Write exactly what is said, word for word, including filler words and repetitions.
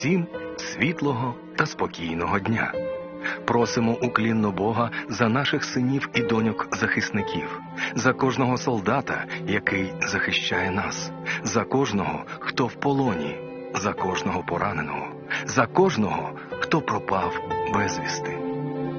Всім світлого та спокійного дня. Просимо уклінно Бога за наших синів і доньок-захисників, за кожного солдата, який захищає нас, за кожного, хто в полоні, за кожного пораненого, за кожного, хто пропав безвісти.